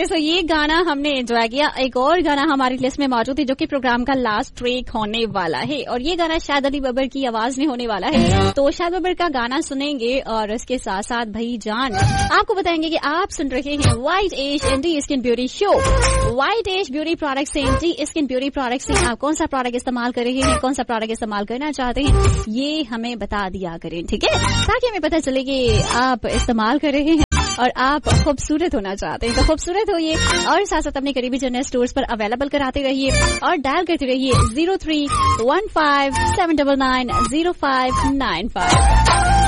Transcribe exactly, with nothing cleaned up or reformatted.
तो ये गाना हमने एंजॉय किया। एक और गाना हमारी लिस्ट में मौजूद है जो कि प्रोग्राम का लास्ट ट्रैक होने वाला है, और ये गाना शायद अली बब्बर की आवाज में होने वाला है। तो शायद बब्बर का गाना सुनेंगे और इसके साथ साथ भाई जान आपको बताएंगे कि आप सुन रहे हैं white as anti skin beauty show. White as beauty product से, एंटी स्किन ब्यूटी प्रोडक्ट से आप कौन सा प्रोडक्ट इस्तेमाल कर रहे हैं, कौन सा प्रोडक्ट इस्तेमाल करना चाहते हैं, ये हमें बता दिया करें, ठीक है, ताकि हमें पता चले कि आप इस्तेमाल कर रहे हैं और आप खूबसूरत होना चाहते हैं। तो खूबसूरत होइए और साथ साथ अपने करीबी जनरल स्टोर्स पर अवेलेबल कराते रहिए और डायल करते रहिए zero three one five seven double nine zero five nine five.